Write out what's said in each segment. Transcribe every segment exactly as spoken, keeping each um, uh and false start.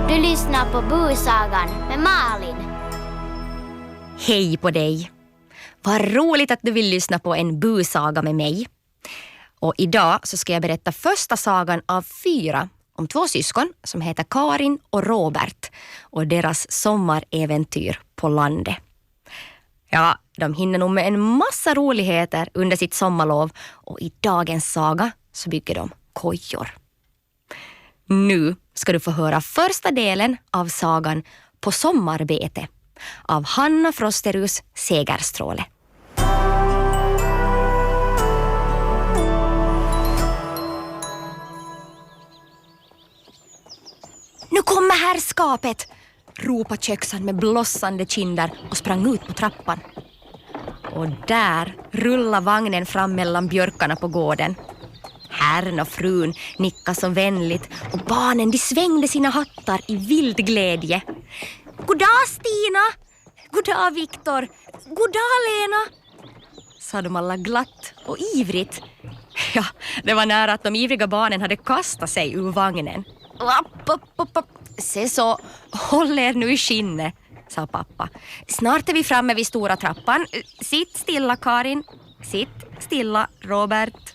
Du lyssnar på Busagan med Malin. Hej på dig! Vad roligt att du vill lyssna på en busaga med mig. Och idag så ska jag berätta första sagan av fyra om två syskon som heter Karin och Robert och deras sommaräventyr på landet. Ja, de hinner nog med en massa roligheter under sitt sommarlov och i dagens saga så bygger de kojor. Nu ska du få höra första delen av sagan På sommarbete av Hanna Frosterus Segerstråle. Nu kommer herrskapet, ropade köksan med blossande kinder och sprang ut på trappan. Och där rullade vagnen fram mellan björkarna på gården. Herrn och frun nickade så vänligt och barnen de svängde sina hattar i vild glädje. Goddag Stina! Goddag Viktor! Goddag Lena! Sa de alla glatt och ivrigt. Ja, det var nära att de ivriga barnen hade kastat sig ur vagnen. Upp, upp, upp, upp. Se så, håll er nu i skinne, sa pappa. Snart är vi framme vid stora trappan. Sitt stilla Karin. Sitt stilla Robert.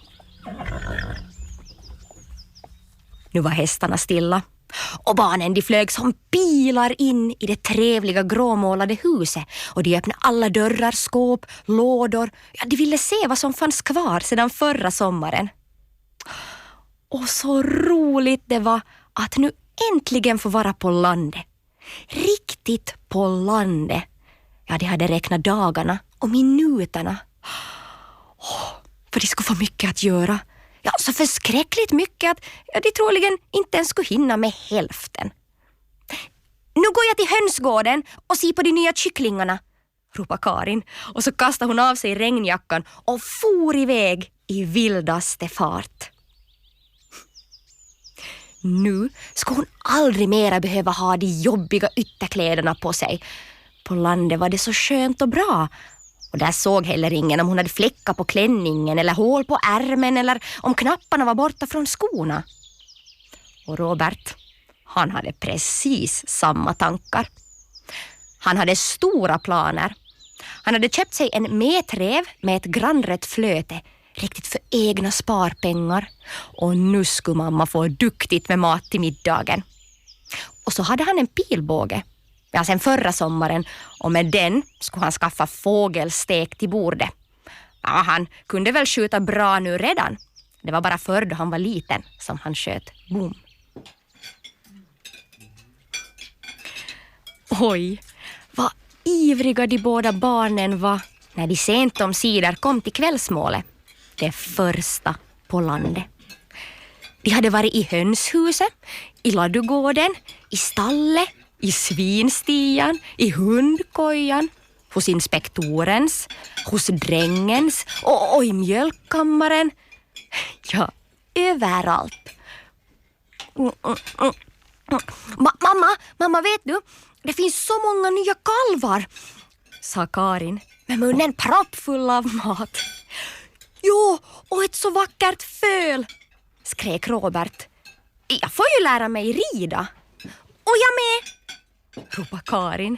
Nu var hästarna stilla och barnen de flög som pilar in i det trevliga gråmålade huset och de öppnade alla dörrar, skåp, lådor. Ja, de ville se vad som fanns kvar sedan förra sommaren. Och så roligt det var att nu äntligen få vara på landet. Riktigt på landet. Ja, de hade räknat dagarna och minuterna. Oh, för de skulle få mycket att göra. Ja, så förskräckligt mycket att ja, de troligen inte ens skulle hinna med hälften. Nu går jag till hönsgården och ser på de nya kycklingarna, ropade Karin. Och så kastade hon av sig regnjackan och for iväg i vildaste fart. Nu ska hon aldrig mera behöva ha de jobbiga ytterkläderna på sig. På landet var det så skönt och bra. Och där såg heller ingen om hon hade fläckar på klänningen eller hål på ärmen eller om knapparna var borta från skorna. Och Robert, han hade precis samma tankar. Han hade stora planer. Han hade köpt sig en metrev med ett grannrätt flöte, riktigt för egna sparpengar. Och nu skulle mamma få duktigt med mat till middagen. Och så hade han en pilbåge. Ja, sen förra sommaren och med den skulle han skaffa fågelstek till bordet. Ja, han kunde väl skjuta bra nu redan. Det var bara förr då han var liten som han sköt bom. Oj, vad ivriga de båda barnen var när de sent om sidor kom till kvällsmålet. Det första på landet. De hade varit i hönshuset, i ladugården, i stallet, i svinstian, i hundkojan, hos inspektorens, hos drängens och, och i mjölkkammaren. Ja, överallt. Mm, mm, mm. Ma- mamma, mamma vet du, det finns så många nya kalvar, sa Karin med munnen proppfull av mat. Jo, och ett så vackert föl, skrek Robert. Jag får ju lära mig rida. Och jag med, ropade Karin.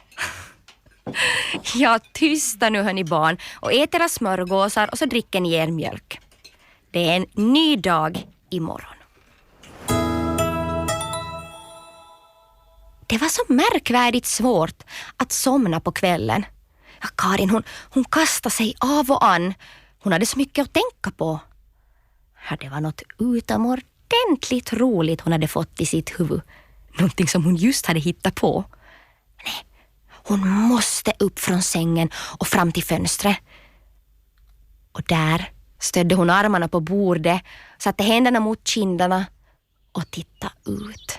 Ja, tysta nu hörni barn och ät era smörgåsar och så dricker ni er mjölk. Det är en ny dag imorgon. Det var så märkvärdigt svårt att somna på kvällen. Ja, Karin hon, hon kastade sig av och an. Hon hade så mycket att tänka på. Ja, det var något utomordentligt roligt hon hade fått i sitt huvud. Någonting som hon just hade hittat på. Nej, hon måste upp från sängen och fram till fönstret. Och där stödde hon armarna på bordet, satte händerna mot kinderna och tittade ut.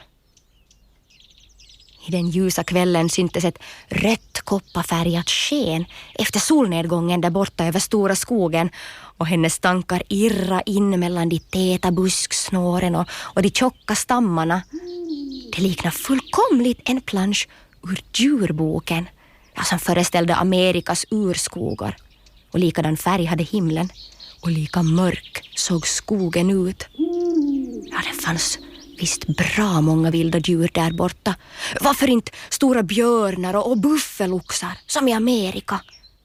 I den ljusa kvällen syntes ett rött kopparfärgat sken efter solnedgången där borta över stora skogen och hennes tankar irra in mellan de täta busksnåren och, och de tjocka stammarna. Det liknar fullkomligt en plansch ur djurboken, ja, som föreställde Amerikas urskogar. Och likadan färg hade himlen och lika mörk såg skogen ut. Ja, det fanns Visst bra många vilda djur där borta. Varför inte stora björnar och, och buffeloxar som i Amerika?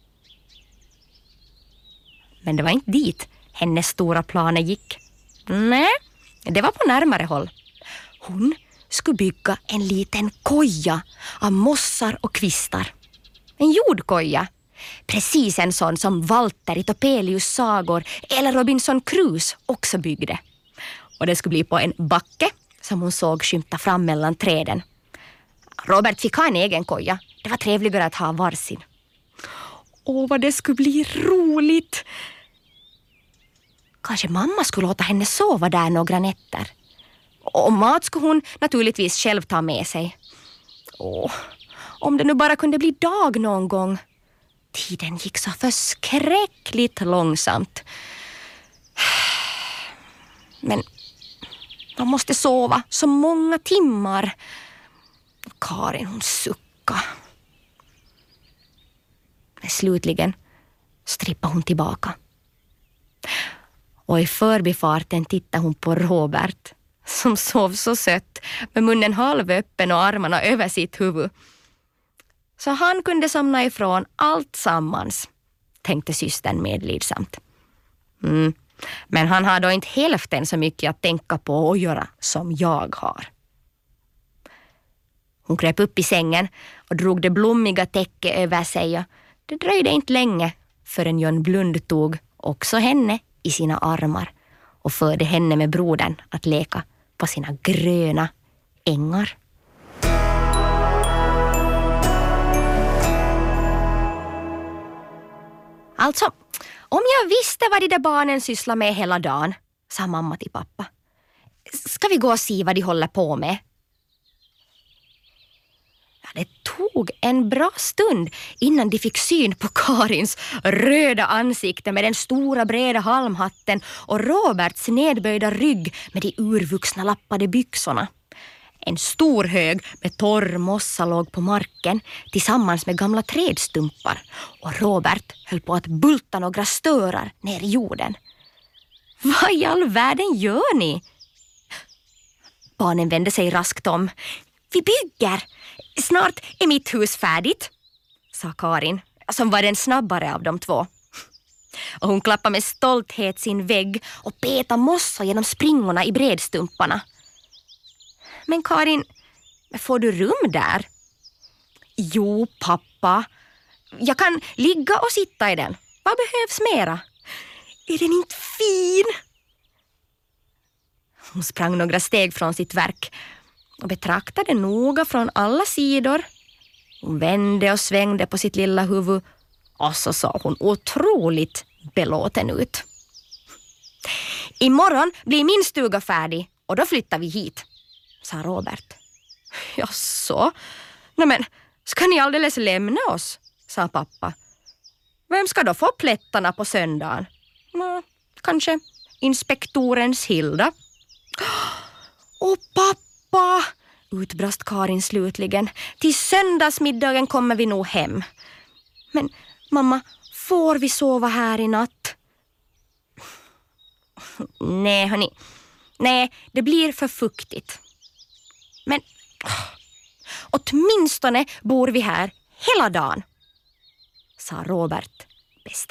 Men det var inte dit hennes stora planer gick. Nej, det var på närmare håll. Hon skulle bygga en liten koja av mossar och kvistar. En jordkoja. Precis en sån som Walter i Topelius sagor eller Robinson Crusoe också byggde. Och det skulle bli på en backe som hon såg skymta fram mellan träden. Robert fick ha en egen koja. Det var trevligare att ha varsin. Åh, vad det skulle bli roligt! Kanske mamma skulle låta henne sova där några nätter. Och mat skulle hon naturligtvis själv ta med sig. Åh, om det nu bara kunde bli dag någon gång. Tiden gick så förskräckligt långsamt. Men man måste sova så många timmar. Karin, hon suckade. Men slutligen strippade hon tillbaka. Och i förbifarten tittade hon på Robert som sov så sött med munnen halvöppen och armarna över sitt huvud. Så han kunde somna ifrån allt sammans, tänkte systern medlidsamt. Mm. Men han har då inte hälften så mycket att tänka på och göra som jag har. Hon kröp upp i sängen och drog det blommiga täcket över sig. Och det dröjde inte länge förrän John Blund tog också henne i sina armar och förde henne med brodern att leka på sina gröna ängar. Alltså, om jag visste vad de där barnen sysslar med hela dagen, sa mamma till pappa. Ska vi gå och se vad de håller på med? Ja, det tog en bra stund innan de fick syn på Karins röda ansikte med den stora breda halmhatten och Roberts nedböjda rygg med de urvuxna lappade byxorna. En stor hög med torr mossa låg på marken tillsammans med gamla trädstumpar och Robert höll på att bulta några störar ner i jorden. Vad i all världen gör ni? Barnen vände sig raskt om. Vi bygger! Snart är mitt hus färdigt, sa Karin, som var den snabbare av de två. Och hon klappade med stolthet sin vägg och petade mossa genom springorna i bredstumparna. Men Karin, får du rum där? Jo, pappa. Jag kan ligga och sitta i den. Vad behövs mera? Är den inte fin? Hon sprang några steg från sitt verk och betraktade noga från alla sidor. Hon vände och svängde på sitt lilla huvud och så sa hon otroligt belåten ut. Imorgon blir min stuga färdig och då flyttar vi hit, sa Robert. Ja, så. Nej, men ska ni alldeles lämna oss, sa pappa. Vem ska då få plättarna på söndagen? Nå, kanske inspektorens Hilda. Åh, pappa, utbrast Karin slutligen. Till söndagsmiddagen kommer vi nog hem. Men mamma, får vi sova här i natt? Nej, hörni. Nej, det blir för fuktigt. Men åtminstone bor vi här hela dagen, sa Robert